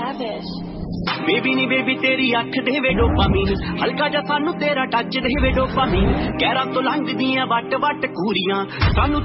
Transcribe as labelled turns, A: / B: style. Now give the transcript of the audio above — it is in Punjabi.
A: lavish.
B: ਬੇਬੀ ਨੀ ਬੇਬੀ ਤੇਰੀ ਅੱਖ ਦੇਵੇ ਡੋਪਾਮੀਨ ਹਲਕਾ ਜਿਹਾ ਸਾਨੂੰ ਤੇਰਾ ਟੱਚ ਦੇਵੇ ਡੋਪਾਮੀਨ ਕਹਿਰਾਂ ਤੋਂ ਲੰਘਦੀਆਂ ਵੱਟ ਵੱਟ ਕੂਰੀਆਂ ਸਾਨੂੰ